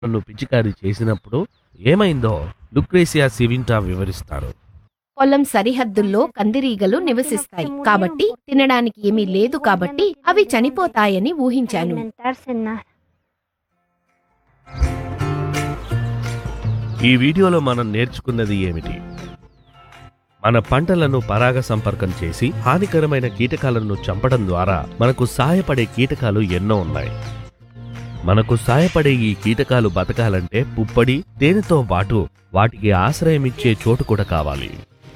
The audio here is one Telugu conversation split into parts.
నన్ను పిచికారీ చేసినప్పుడు ఏమైందో లుక్రేసియా సివింటా వివరిస్తారు. పొలం సరిహద్దుల్లో కందిరీగలు నివసిస్తాయి కాబట్టి తినడానికి ఏమీ లేదు కాబట్టి అవి చనిపోతాయని ఊహించాను. ఈ వీడియోలో మనం నేర్చుకున్నది ఏమిటి? మన పంటలను పరాగ సంపర్కం చేసి హానికరమైన కీటకాలను చంపడం ద్వారా మనకు సహాయపడే కీటకాలు ఎన్నో ఉన్నాయి. మనకు సాయపడే ఈ కీటకాలు బతకాలంటే పుప్పడి, తేనెతో పాటు వాటికి ఆశ్రయమిచ్చే చోటు కూడా కావాలి.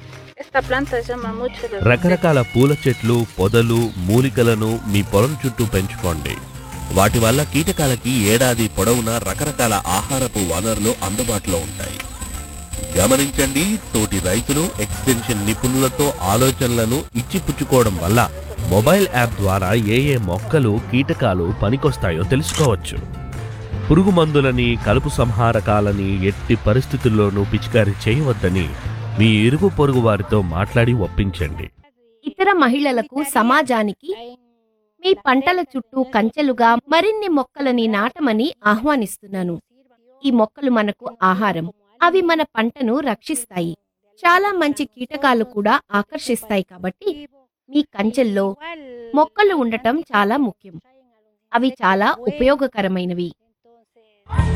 రకరకాల పూల చెట్లు, పొదలు, మూలికలను మీ పొలం చుట్టూ పెంచుకోండి. వాటి వల్ల కీటకాలకి ఏడాది పొడవునా రకరకాల ఆహారపు వనరులు అందుబాటులో ఉంటాయి. గమనించండి, తోటి రైతులు, ఎక్స్టెన్షన్ నిపుణులతో ఆలోచనలను ఇచ్చిపుచ్చుకోవడం వల్ల మొబైల్ యాప్ ద్వారా ఏ మొక్కలు, కీటకాలు పనికొస్తాయో తెలుసుకోవచ్చు. పురుగు మందులని, కలుపు సంహారకాలని ఎట్టి పరిస్థితుల్లోనూ పిచికారీ చేయవద్దని మీ ఇరుగు పొరుగు వారితో మాట్లాడి ఒప్పించండి. ఇతర మహిళలకు, సమాజానికి మీ పంటల చుట్టూ కంచెలుగా మరిన్ని మొక్కలని నాటమని ఆహ్వానిస్తున్నాను. ఈ మొక్కలు మనకు ఆహారం. అవి మన పంటను రక్షిస్తాయి. చాలా మంచి కీటకాలు కూడా ఆకర్షిస్తాయి కాబట్టి మీ కంచెల్లో మొక్కలు ఉండటం చాలా ముఖ్యం. అవి చాలా ఉపయోగకరమైనవి.